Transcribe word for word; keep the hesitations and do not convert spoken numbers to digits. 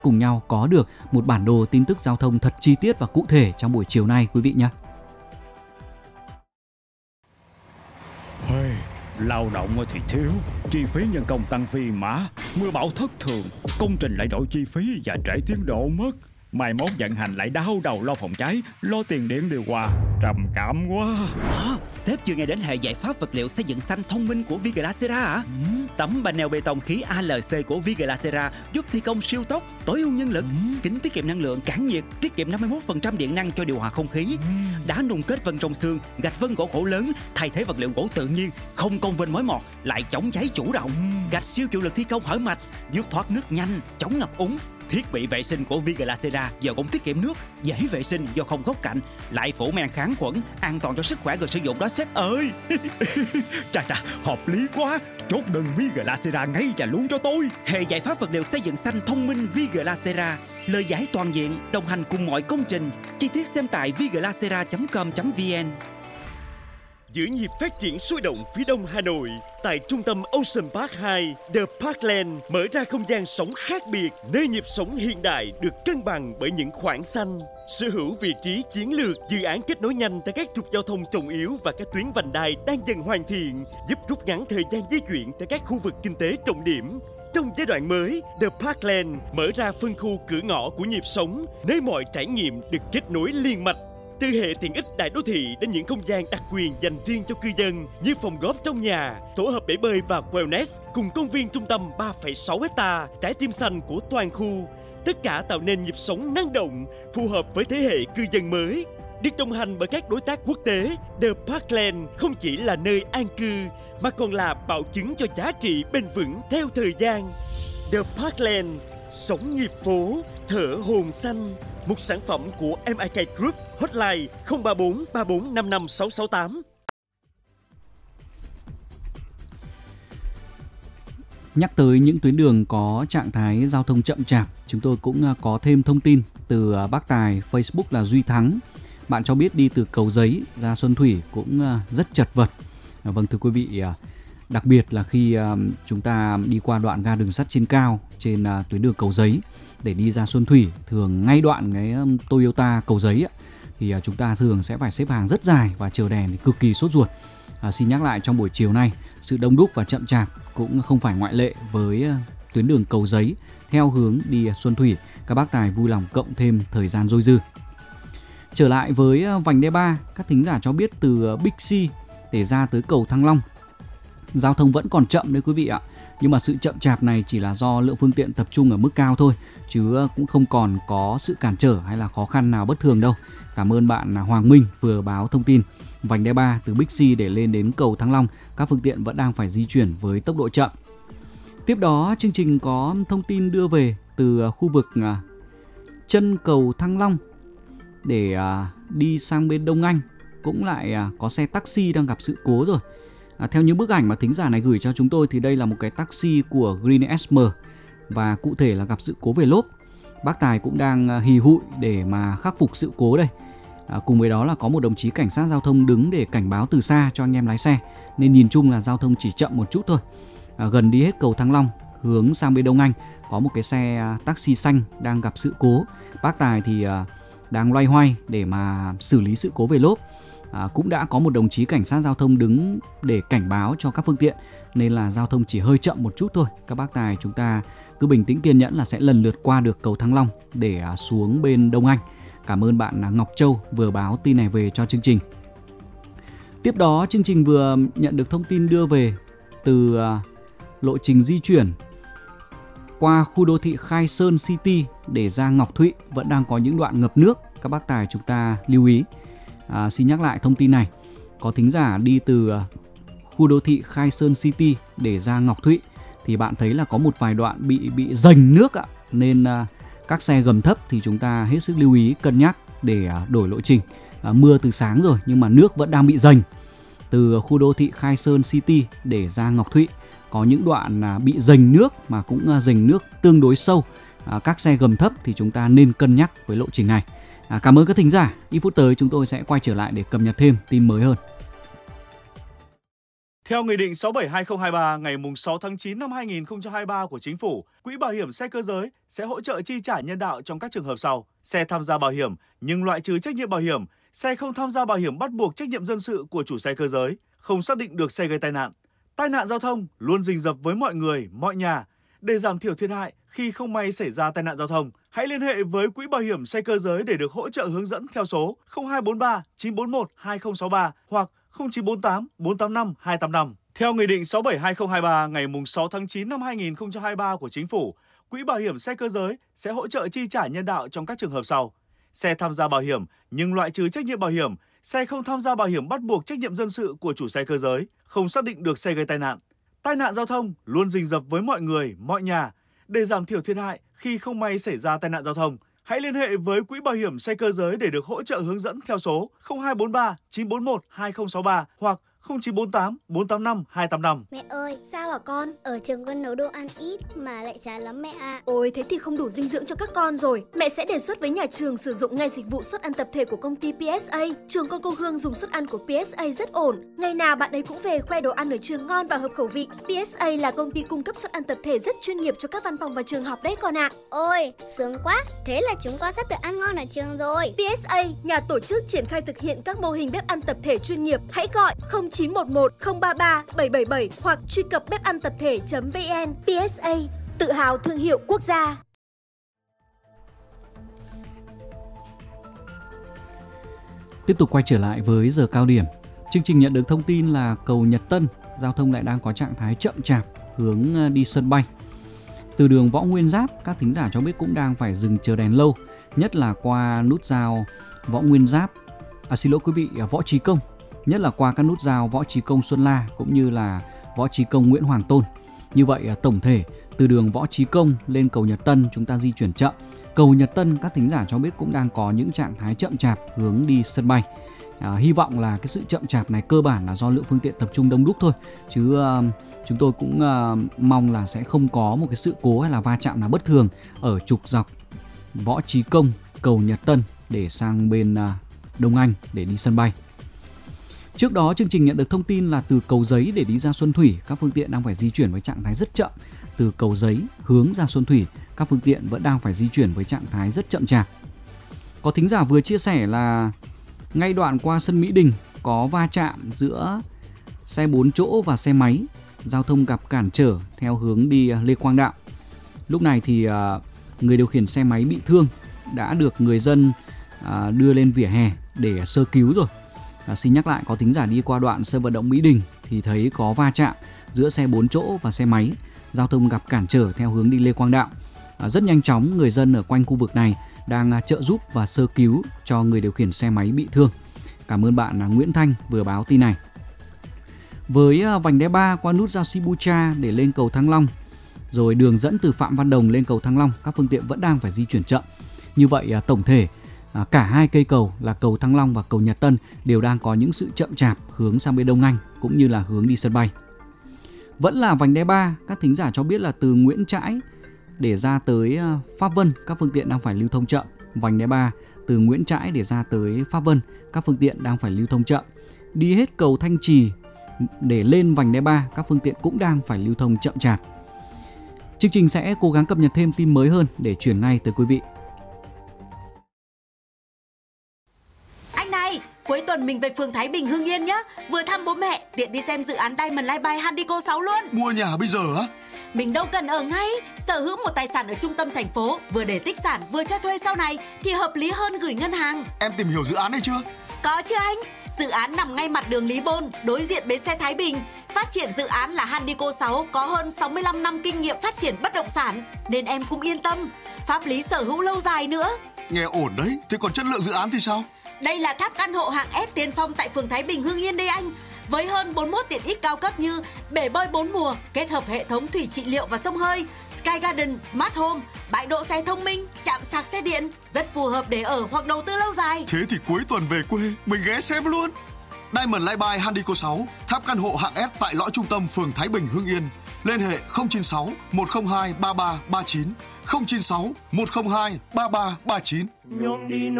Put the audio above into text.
cùng nhau có được một bản đồ tin tức giao thông thật chi tiết và cụ thể trong buổi chiều nay quý vị nhé. Hey, lao động thì thiếu, chi phí nhân công tăng phi mã, mưa bão thất thường, công trình lại đổi chi phí và trễ tiến độ mất. Mai mốt vận hành lại đau đầu lo phòng cháy, lo tiền điện điều hòa, trầm cảm quá. À, sếp chưa nghe đến hệ giải pháp vật liệu xây dựng xanh thông minh của Viglacera hả? Ừ. Tấm panel bê tông khí a lờ xê của Viglacera giúp thi công siêu tốc, tối ưu nhân lực, ừ. kính tiết kiệm năng lượng, cản nhiệt, tiết kiệm năm mươi mốt phần trăm điện năng cho điều hòa không khí. Ừ. Đá nung kết vân trong xương, gạch vân gỗ khổ lớn, thay thế vật liệu gỗ tự nhiên, không công vênh mối mọt, lại chống cháy chủ động. Ừ. Gạch siêu chịu lực thi công hở mạch, giúp thoát nước nhanh, chống ngập úng. Thiết bị vệ sinh của Viglacera giờ cũng tiết kiệm nước, dễ vệ sinh do không góc cạnh, lại phủ men kháng khuẩn, an toàn cho sức khỏe người sử dụng đó sếp ơi. Chà chà, hợp lý quá. Chốt đơn Viglacera ngay và luôn cho tôi. Hệ giải pháp vật liệu xây dựng xanh thông minh Viglacera, lời giải toàn diện, đồng hành cùng mọi công trình. Chi tiết xem tại viglacera chấm com chấm vn. Giữa nhịp phát triển sôi động phía đông Hà Nội, tại trung tâm Ocean Park hai, The Parkland mở ra không gian sống khác biệt, nơi nhịp sống hiện đại được cân bằng bởi những khoảng xanh. Sở hữu vị trí chiến lược, dự án kết nối nhanh tại các trục giao thông trọng yếu và các tuyến vành đai đang dần hoàn thiện, giúp rút ngắn thời gian di chuyển tại các khu vực kinh tế trọng điểm. Trong giai đoạn mới, The Parkland mở ra phân khu cửa ngõ của nhịp sống, nơi mọi trải nghiệm được kết nối liên mạch. Từ hệ tiện ích đại đô thị đến những không gian đặc quyền dành riêng cho cư dân như phòng góp trong nhà, tổ hợp bể bơi và wellness cùng công viên trung tâm ba phẩy sáu héc-ta, trái tim xanh của toàn khu. Tất cả tạo nên nhịp sống năng động, phù hợp với thế hệ cư dân mới. Được đồng hành bởi các đối tác quốc tế, The Parkland không chỉ là nơi an cư mà còn là bảo chứng cho giá trị bền vững theo thời gian. The Parkland, sống nhịp phố, thở hồn xanh. Một sản phẩm của em i ca Group, hotline không ba bốn ba bốn năm năm sáu sáu tám. Nhắc tới những tuyến đường có trạng thái giao thông chậm chạp, chúng tôi cũng có thêm thông tin từ bác Tài, Facebook là Duy Thắng. Bạn cho biết đi từ Cầu Giấy ra Xuân Thủy cũng rất chật vật. Vâng thưa quý vị, đặc biệt là khi chúng ta đi qua đoạn ga đường sắt trên cao trên tuyến đường Cầu Giấy để đi ra Xuân Thủy, thường ngay đoạn cái Toyota Cầu Giấy ấy, thì chúng ta thường sẽ phải xếp hàng rất dài và chờ đèn thì cực kỳ sốt ruột. À, xin nhắc lại trong buổi chiều nay, sự đông đúc và chậm chạp cũng không phải ngoại lệ với tuyến đường Cầu Giấy theo hướng đi Xuân Thủy. Các bác Tài vui lòng cộng thêm thời gian dôi dư. Trở lại với vành đai ba, các thính giả cho biết từ Big C để ra tới cầu Thăng Long, giao thông vẫn còn chậm đấy quý vị ạ. Nhưng mà sự chậm chạp này chỉ là do lượng phương tiện tập trung ở mức cao thôi, chứ cũng không còn có sự cản trở hay là khó khăn nào bất thường đâu. Cảm ơn bạn Hoàng Minh vừa báo thông tin. Vành đai ba từ Big C để lên đến cầu Thăng Long, các phương tiện vẫn đang phải di chuyển với tốc độ chậm. Tiếp đó, chương trình có thông tin đưa về từ khu vực chân cầu Thăng Long để đi sang bên Đông Anh. Cũng lại có xe taxi đang gặp sự cố rồi. À, theo những bức ảnh mà thính giả này gửi cho chúng tôi thì đây là một cái taxi của Green ét em và cụ thể là gặp sự cố về lốp. Bác Tài cũng đang hì hụi để mà khắc phục sự cố đây. À, cùng với đó là có một đồng chí cảnh sát giao thông đứng để cảnh báo từ xa cho anh em lái xe, nên nhìn chung là giao thông chỉ chậm một chút thôi. À, gần đi hết cầu Thăng Long hướng sang bên Đông Anh có một cái xe taxi xanh đang gặp sự cố. Bác Tài thì à, đang loay hoay để mà xử lý sự cố về lốp. À, cũng đã có một đồng chí cảnh sát giao thông đứng để cảnh báo cho các phương tiện, nên là giao thông chỉ hơi chậm một chút thôi. Các bác Tài chúng ta cứ bình tĩnh kiên nhẫn là sẽ lần lượt qua được cầu Thăng Long để à, xuống bên Đông Anh. Cảm ơn bạn Ngọc Châu vừa báo tin này về cho chương trình. Tiếp đó chương trình vừa nhận được thông tin đưa về từ à, lộ trình di chuyển qua khu đô thị Khai Sơn City để ra Ngọc Thụy vẫn đang có những đoạn ngập nước. Các bác Tài chúng ta lưu ý. À, xin nhắc lại thông tin này, có thính giả đi từ khu đô thị Khai Sơn City để ra Ngọc Thụy thì bạn thấy là có một vài đoạn bị bị dành nước ạ, nên à, các xe gầm thấp thì chúng ta hết sức lưu ý cân nhắc để à, đổi lộ trình. À, mưa từ sáng rồi nhưng mà nước vẫn đang bị dành. Từ khu đô thị Khai Sơn City để ra Ngọc Thụy có những đoạn à, bị dành nước mà cũng à, dành nước tương đối sâu. À, các xe gầm thấp thì chúng ta nên cân nhắc với lộ trình này. À, cảm ơn các thính giả. Ít phút tới chúng tôi sẽ quay trở lại để cập nhật thêm tin mới hơn. Theo Nghị định sáu bảy hai không hai ba ngày sáu tháng chín năm hai nghìn không trăm hai mươi ba của Chính phủ, Quỹ Bảo hiểm xe cơ giới sẽ hỗ trợ chi trả nhân đạo trong các trường hợp sau: xe tham gia bảo hiểm nhưng loại trừ trách nhiệm bảo hiểm, xe không tham gia bảo hiểm bắt buộc trách nhiệm dân sự của chủ xe cơ giới, không xác định được xe gây tai nạn. Tai nạn giao thông luôn rình rập với mọi người, mọi nhà. Để giảm thiểu thiệt hại khi không may xảy ra tai nạn giao thông, hãy liên hệ với Quỹ Bảo hiểm xe cơ giới để được hỗ trợ hướng dẫn theo số không hai bốn ba chín bốn một hai không sáu ba hoặc không chín bốn tám bốn tám năm hai tám năm. Theo Nghị định sáu bảy hai không hai ba ngày sáu tháng chín năm hai nghìn không trăm hai mươi ba của Chính phủ, Quỹ Bảo hiểm xe cơ giới sẽ hỗ trợ chi trả nhân đạo trong các trường hợp sau: xe tham gia bảo hiểm nhưng loại trừ trách nhiệm bảo hiểm, xe không tham gia bảo hiểm bắt buộc trách nhiệm dân sự của chủ xe cơ giới, không xác định được xe gây tai nạn. Tai nạn giao thông luôn rình rập với mọi người, mọi nhà. Để giảm thiểu thiệt hại khi không may xảy ra tai nạn giao thông, hãy liên hệ với Quỹ Bảo hiểm xe cơ giới để được hỗ trợ hướng dẫn theo số không hai bốn ba chín bốn một hai không sáu ba hoặc không chín bốn tám bốn tám năm hai tám năm. Mẹ ơi, sao hả con? Ở trường con nấu đồ ăn ít mà lại chán lắm mẹ ạ. À. Ôi, thế thì không đủ dinh dưỡng cho các con rồi. Mẹ sẽ đề xuất với nhà trường sử dụng ngay dịch vụ suất ăn tập thể của công ty pê ét a. Trường con cô Hương dùng suất ăn của pê ét a rất ổn. Ngày nào bạn ấy cũng về khoe đồ ăn ở trường ngon và hợp khẩu vị. pê ét a là công ty cung cấp suất ăn tập thể rất chuyên nghiệp cho các văn phòng và trường học đấy con ạ. À. Ôi, sướng quá. Thế là chúng con sắp được ăn ngon ở trường rồi. pê ét a, nhà tổ chức triển khai thực hiện các mô hình bếp ăn tập thể chuyên nghiệp. Hãy gọi không chín một một không ba ba bảy bảy bảy hoặc truy cập bếp ăn tập thể chấm vn. pê ét a, tự hào thương hiệu quốc gia. Tiếp tục quay trở lại với giờ cao điểm. Chương trình nhận được thông tin là cầu Nhật Tân, giao thông lại đang có trạng thái chậm chạp hướng đi sân bay. Từ đường Võ Nguyên Giáp, các thính giả cho biết cũng đang phải dừng chờ đèn lâu, nhất là qua nút giao Võ Nguyên Giáp, à xin lỗi quý vị, Võ Trí Công, nhất là qua các nút giao Võ Trí Công Xuân La cũng như là Võ Trí Công Nguyễn Hoàng Tôn. Như vậy tổng thể từ đường Võ Trí Công lên cầu Nhật Tân chúng ta di chuyển chậm. Cầu Nhật Tân các thính giả cho biết cũng đang có những trạng thái chậm chạp hướng đi sân bay. À, hy vọng là cái sự chậm chạp này cơ bản là do lượng phương tiện tập trung đông đúc thôi, chứ uh, chúng tôi cũng uh, mong là sẽ không có một cái sự cố hay là va chạm nào bất thường ở trục dọc Võ Trí Công, cầu Nhật Tân để sang bên uh, Đông Anh để đi sân bay. Trước đó chương trình nhận được thông tin là từ Cầu Giấy để đi ra Xuân Thủy, các phương tiện đang phải di chuyển với trạng thái rất chậm. Từ Cầu Giấy hướng ra Xuân Thủy, các phương tiện vẫn đang phải di chuyển với trạng thái rất chậm chạp. Có thính giả vừa chia sẻ là ngay đoạn qua sân Mỹ Đình có va chạm giữa xe bốn chỗ và xe máy, giao thông gặp cản trở theo hướng đi Lê Quang Đạo. Lúc này thì người điều khiển xe máy bị thương đã được người dân đưa lên vỉa hè để sơ cứu rồi. À, xin nhắc lại, có thính giả đi qua đoạn sân vận động Mỹ Đình thì thấy có va chạm giữa xe bốn chỗ và xe máy, giao thông gặp cản trở theo hướng đi Lê Quang Đạo. À, rất nhanh chóng người dân ở quanh khu vực này đang trợ giúp và sơ cứu cho người điều khiển xe máy bị thương. Cảm ơn bạn Nguyễn Thanh vừa báo tin này. Với vành đai ba qua nút giao Sibucha để lên cầu Thăng Long, rồi đường dẫn từ Phạm Văn Đồng lên cầu Thăng Long, các phương tiện vẫn đang phải di chuyển chậm. Như vậy tổng thể À, cả hai cây cầu là cầu Thăng Long và cầu Nhật Tân đều đang có những sự chậm chạp hướng sang bên Đông Anh cũng như là hướng đi sân bay. Vẫn là vành đai ba, các thính giả cho biết là từ Nguyễn Trãi để ra tới Pháp Vân, các phương tiện đang phải lưu thông chậm. Vành đai ba từ Nguyễn Trãi để ra tới Pháp Vân, các phương tiện đang phải lưu thông chậm. Đi hết cầu Thanh Trì để lên vành đai ba, các phương tiện cũng đang phải lưu thông chậm chạp. Chương trình sẽ cố gắng cập nhật thêm tin mới hơn để chuyển ngay tới quý vị. Cuối tuần mình về phường Thái Bình Hưng Yên nhá. Vừa thăm bố mẹ, tiện đi xem dự án Diamond Life by Handico sáu luôn. Mua nhà bây giờ á? Mình đâu cần ở ngay. Sở hữu một tài sản ở trung tâm thành phố, vừa để tích sản vừa cho thuê sau này thì hợp lý hơn gửi ngân hàng. Em tìm hiểu dự án này chưa? Có chứ anh. Dự án nằm ngay mặt đường Lý Bôn, đối diện bến xe Thái Bình. Phát triển dự án là Handico sáu có hơn sáu mươi lăm năm kinh nghiệm phát triển bất động sản, nên em cũng yên tâm. Pháp lý sở hữu lâu dài nữa. Nghe ổn đấy. Thế còn chất lượng dự án thì sao? Đây là tháp căn hộ hạng S tiên phong tại phường Thái Bình Hưng Yên đây anh. Với hơn bốn mươi mốt tiện ích cao cấp như bể bơi bốn mùa, kết hợp hệ thống thủy trị liệu và xông hơi, Sky Garden, Smart Home, bãi đỗ xe thông minh, trạm sạc xe điện, rất phù hợp để ở hoặc đầu tư lâu dài. Thế thì cuối tuần về quê, mình ghé xem luôn. Diamond Life by Handico sáu, tháp căn hộ hạng S tại lõi trung tâm phường Thái Bình Hưng Yên. Liên hệ không chín sáu một không hai ba ba ba chín, không chín sáu một không hai ba ba ba chín.